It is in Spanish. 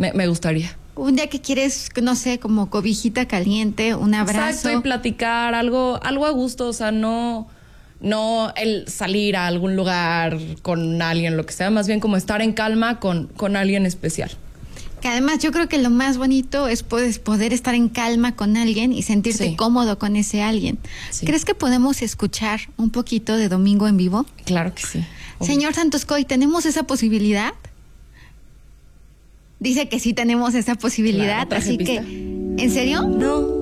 Me gustaría. Un día que quieres, no sé, como cobijita caliente, un abrazo. Exacto, y platicar, algo a gusto, o sea, no el salir a algún lugar con alguien, lo que sea, más bien como estar en calma con alguien especial. Que además yo creo que lo más bonito es poder estar en calma con alguien y sentirte cómodo con ese alguien. Sí. ¿Crees que podemos escuchar un poquito de Domingo en vivo? Claro que sí. Señor Santos Coy, ¿tenemos esa posibilidad? Dice que sí tenemos esa posibilidad, claro, así que... ¿En serio? No.